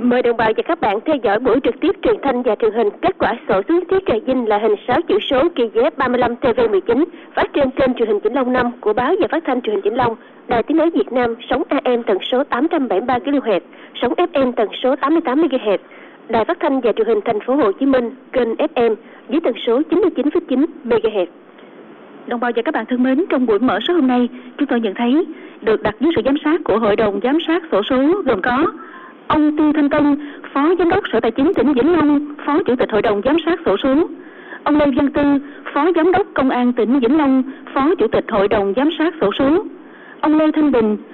Mời đồng bào và các bạn theo dõi buổi trực tiếp truyền thanh và truyền hình kết quả sổ số thiết trời dinh là hình 6 chữ số kỳ ghép 35 TV19 phát trên kênh truyền hình Vĩnh Long 5 của báo và phát thanh truyền hình Vĩnh Long, Đài Tiếng nói Việt Nam, sóng AM tần số 873 kHz, sóng FM tần số 88 MHz, Đài Phát thanh và Truyền hình Thành phố Hồ Chí Minh, kênh FM với tần số 99,9 MHz. Đồng bào và các bạn thân mến, trong buổi mở số hôm nay, chúng tôi nhận thấy được đặt dưới sự giám sát của Hội đồng Giám sát Xổ số gồm có ông Tư Thanh Tân, Phó Giám đốc Sở Tài chính tỉnh Vĩnh Long, Phó Chủ tịch Hội đồng Giám sát Xổ số; ông Lê Văn Tư, Phó Giám đốc Công an tỉnh Vĩnh Long, Phó Chủ tịch Hội đồng Giám sát Xổ số; ông Lê Thanh Bình,